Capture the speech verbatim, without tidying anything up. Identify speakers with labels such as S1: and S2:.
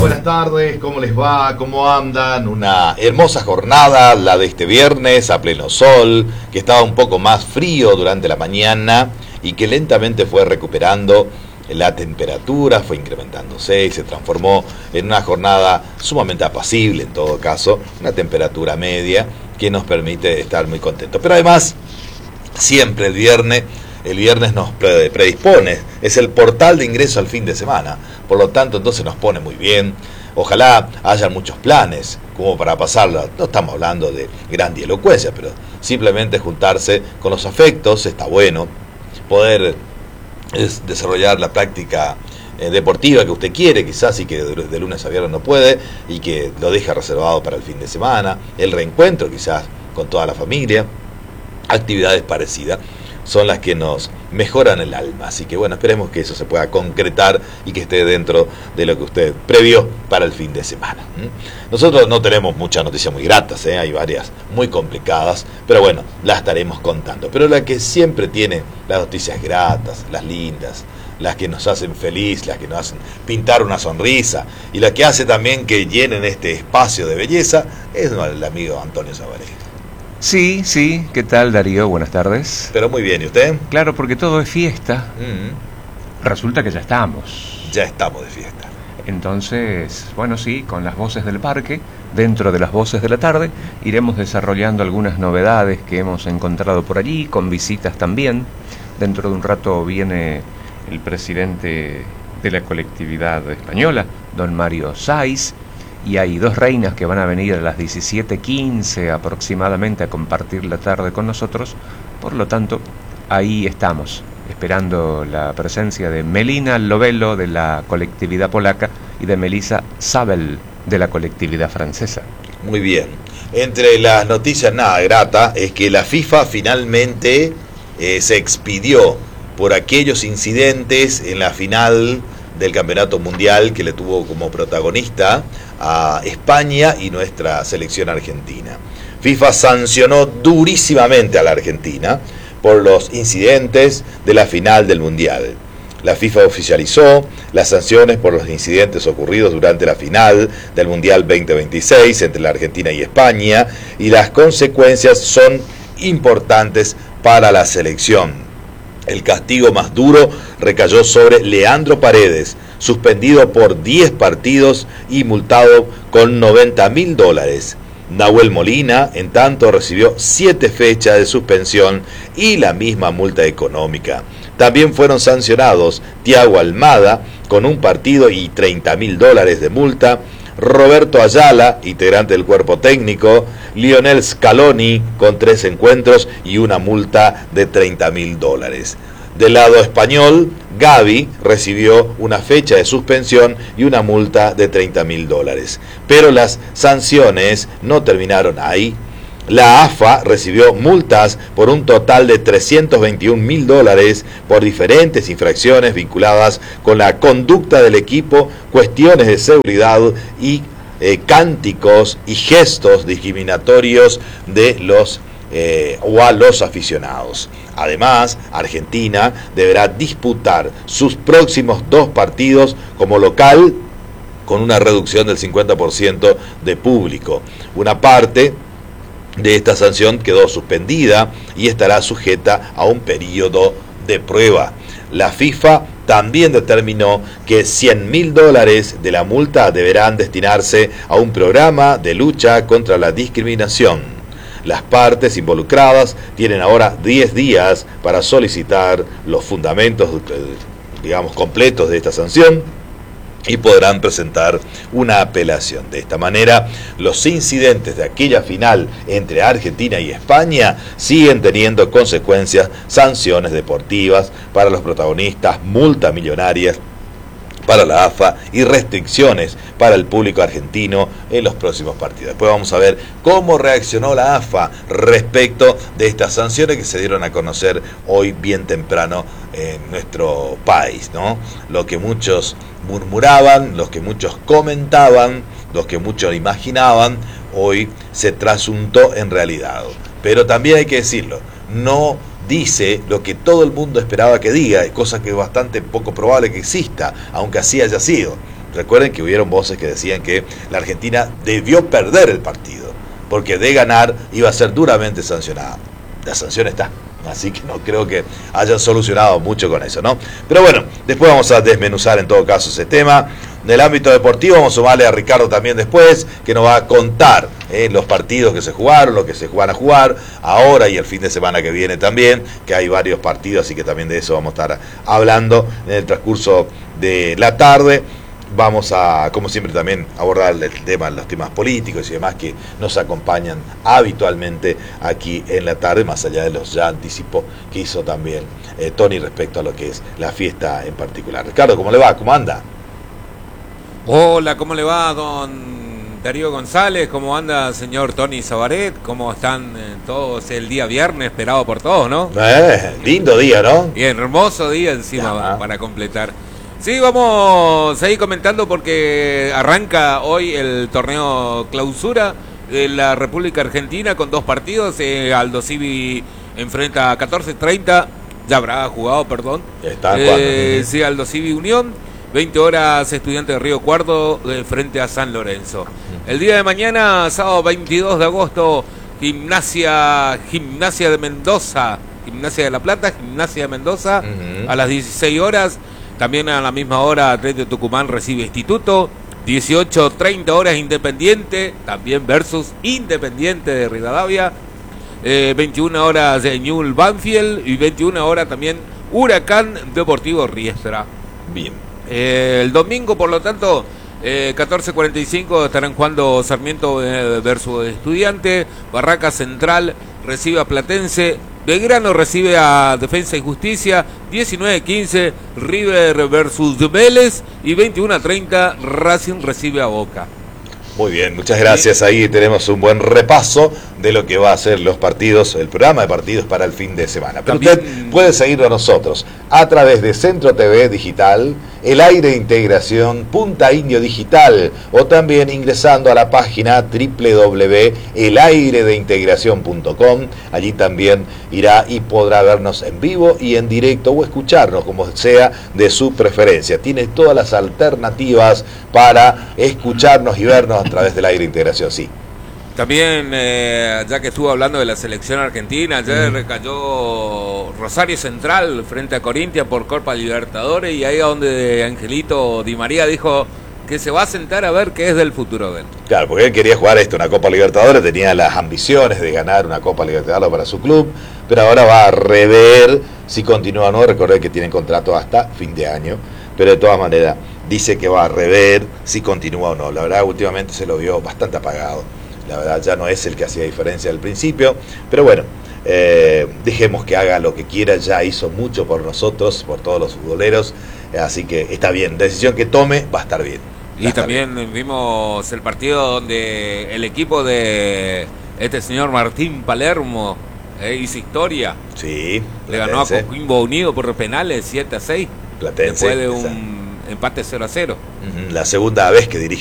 S1: buenas tardes, ¿cómo les va? ¿Cómo andan? Una hermosa jornada, la de este viernes, a pleno sol, que estaba un poco más frío durante la mañana y que lentamente fue recuperando la temperatura, fue incrementándose y se transformó en una jornada sumamente apacible en todo caso, una temperatura media que nos permite estar muy contentos. Pero además, siempre el viernes... El viernes nos predispone, es el portal de ingreso al fin de semana, por lo tanto entonces nos pone muy bien. Ojalá haya muchos planes como para pasarla, no estamos hablando de grandilocuencia, pero simplemente juntarse con los afectos, está bueno, poder es, desarrollar la práctica eh, deportiva que usted quiere, quizás y que de, de lunes a viernes no puede, y que lo deja reservado para el fin de semana, el reencuentro quizás con toda la familia, actividades parecidas son las que nos mejoran el alma. Así que bueno, esperemos que eso se pueda concretar y que esté dentro de lo que usted previó para el fin de semana. ¿Mm? Nosotros no tenemos muchas noticias muy gratas, ¿eh? Hay varias muy complicadas, pero bueno, las estaremos contando. Pero la que siempre tiene las noticias gratas, las lindas, las que nos hacen feliz, las que nos hacen pintar una sonrisa y la que hace también que llenen este espacio de belleza, es el amigo Antonio Zabaleta.
S2: Sí, sí, ¿qué tal, Darío? Buenas tardes.
S1: Pero muy bien, ¿y usted?
S2: Claro, porque todo es fiesta.
S1: Mm.
S2: Resulta que ya estamos.
S1: Ya estamos de fiesta.
S2: Entonces, bueno, sí, con las voces del parque, dentro de las voces de la tarde, iremos desarrollando algunas novedades que hemos encontrado por allí, con visitas también. Dentro de un rato viene el presidente de la colectividad española, don Mario Saiz, y hay dos reinas que van a venir a las diecisiete quince aproximadamente a compartir la tarde con nosotros. Por lo tanto, ahí estamos, esperando la presencia de Melina Lovelo de la colectividad polaca y de Melissa Sabel de la colectividad francesa.
S1: Muy bien. Entre las noticias nada grata es que la FIFA finalmente eh, se expidió por aquellos incidentes en la final del Campeonato Mundial que le tuvo como protagonista a España y nuestra selección argentina. FIFA sancionó durísimamente a la Argentina por los incidentes de la final del Mundial. La FIFA oficializó las sanciones por los incidentes ocurridos durante la final del Mundial veinte veintiséis entre la Argentina y España, y las consecuencias son importantes para la selección. El castigo más duro recayó sobre Leandro Paredes, suspendido por diez partidos y multado con noventa mil dólares. Nahuel Molina, en tanto, recibió siete fechas de suspensión y la misma multa económica. También fueron sancionados Thiago Almada con un partido y treinta mil dólares de multa, Roberto Ayala, integrante del cuerpo técnico, Lionel Scaloni con tres encuentros y una multa de treinta mil dólares. Del lado español, Gavi recibió una fecha de suspensión y una multa de treinta mil dólares. Pero las sanciones no terminaron ahí. La A F A recibió multas por un total de trescientos veintiún mil dólares por diferentes infracciones vinculadas con la conducta del equipo, cuestiones de seguridad y eh, cánticos y gestos discriminatorios de los eh, o a los aficionados. Además, Argentina deberá disputar sus próximos dos partidos como local con una reducción del cincuenta por ciento de público. Una parte de esta sanción quedó suspendida y estará sujeta a un periodo de prueba. La FIFA también determinó que cien mil dólares de la multa deberán destinarse a un programa de lucha contra la discriminación. Las partes involucradas tienen ahora diez días para solicitar los fundamentos, digamos, completos de esta sanción y podrán presentar una apelación. De esta manera, los incidentes de aquella final entre Argentina y España siguen teniendo consecuencias, sanciones deportivas para los protagonistas, multas millonarias para la A F A y restricciones para el público argentino en los próximos partidos. Después vamos a ver cómo reaccionó la A F A respecto de estas sanciones que se dieron a conocer hoy bien temprano en nuestro país, ¿no? Lo que muchos murmuraban, los que muchos comentaban, los que muchos imaginaban, hoy se trasuntó en realidad. Pero también hay que decirlo, no dice lo que todo el mundo esperaba que diga, cosa que es bastante poco probable que exista, aunque así haya sido. Recuerden que hubieron voces que decían que la Argentina debió perder el partido, porque de ganar iba a ser duramente sancionada. La sanción está, así que no creo que hayan solucionado mucho con eso, ¿no? Pero bueno, después vamos a desmenuzar en todo caso ese tema. Del ámbito deportivo vamos a sumarle a Ricardo también después, que nos va a contar eh, los partidos que se jugaron, lo que se van a jugar ahora y el fin de semana que viene también, que hay varios partidos, así que también de eso vamos a estar hablando en el transcurso de la tarde. Vamos a, como siempre, también abordar el tema, los temas políticos y demás que nos acompañan habitualmente aquí en la tarde, más allá de los ya anticipos que hizo también eh, Tony respecto a lo que es la fiesta en particular. Ricardo, ¿cómo le va? ¿Cómo anda?
S3: Hola, ¿cómo le va, don Darío González? ¿Cómo anda, señor Tony Sabaret? ¿Cómo están eh, todos el día viernes, esperado por todos, no?
S1: Eh, lindo día, ¿no?
S3: Y hermoso día encima
S1: ya,
S3: para completar. Sí, vamos a ir comentando porque arranca hoy el torneo clausura de la República Argentina con dos partidos. Eh, Aldo Civi enfrenta a catorce treinta, ya habrá jugado, perdón.
S1: Está
S3: eh, sí, Aldo Civi Unión. veinte horas Estudiantes de Río Cuarto eh, frente a San Lorenzo. El día de mañana, sábado veintidós de agosto, Gimnasia Gimnasia de Mendoza, Gimnasia de La Plata, Gimnasia de Mendoza, uh-huh. a las dieciséis horas. También a la misma hora Atlético Tucumán recibe Instituto. dieciocho treinta horas Independiente, también versus Independiente de Rivadavia. Eh, veintiuna horas de Newell's Banfield y veintiuna horas también Huracán Deportivo Riestra.
S1: Bien.
S3: Eh, el domingo, por lo tanto, eh, catorce cuarenta y cinco estarán jugando Sarmiento eh, versus Estudiante. Barraca Central recibe a Platense. Belgrano recibe a Defensa y Justicia. diecinueve quince River versus Vélez. Y veintiuno treinta Racing recibe a Boca.
S1: Muy bien, muchas gracias. Ahí tenemos un buen repaso de lo que va a ser los partidos, el programa de partidos para el fin de semana. Pero
S3: También...
S1: usted puede seguirnos a nosotros a través de Centro T V Digital, El Aire de Integración, Punta Indio Digital, o también ingresando a la página doble u doble u doble u punto el aire de integración punto com. Allí también irá y podrá vernos en vivo y en directo o escucharnos como sea de su preferencia. Tiene todas las alternativas para escucharnos y vernos a través del Aire de Integración, sí.
S3: También, eh, ya que estuvo hablando de la selección argentina, ayer mm. recayó Rosario Central frente a Corinthians por Copa Libertadores, y ahí es donde Angelito Di María dijo que se va a sentar a ver qué es del futuro de él.
S1: Claro, porque él quería jugar esto, una Copa Libertadores, tenía las ambiciones de ganar una Copa Libertadores para su club, pero ahora va a rever si continúa o no. Recordé que tienen contrato hasta fin de año, pero de todas maneras dice que va a rever si continúa o no. La verdad, últimamente se lo vio bastante apagado. La verdad, ya no es el que hacía diferencia al principio, pero bueno, eh, dejemos que haga lo que quiera. Ya hizo mucho por nosotros, por todos los futboleros, eh, así que está bien, decisión que tome va a estar bien. Va
S3: y también bien. Vimos el partido donde el equipo de este señor Martín Palermo eh, hizo historia.
S1: Sí,
S3: le ganó a Coquimbo Unido por penales siete a seis,
S1: Platense,
S3: después de un exacto. empate cero a cero.
S1: Uh-huh. La segunda vez que dirige